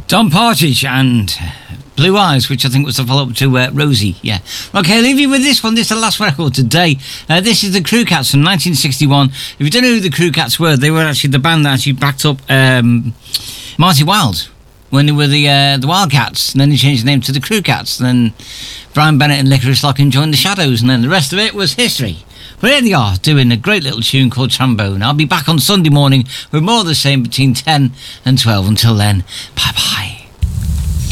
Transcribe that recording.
Don Partridge and Blue Eyes, which I think was the follow-up to Rosie, yeah. Okay, I'll leave you with this one. This is the last record today. This is the Crew Cats from 1961. If you don't know who the Crew Cats were, they were actually the band that actually backed up Marty Wilde when they were the Wildcats, and then they changed the name to the Crew Cats, and then Brian Bennett and Licorice Locking joined the Shadows, and then the rest of it was history. But here they are, doing a great little tune called Trombone. I'll be back on Sunday morning with more of the same between 10 and 12. Until then, bye-bye.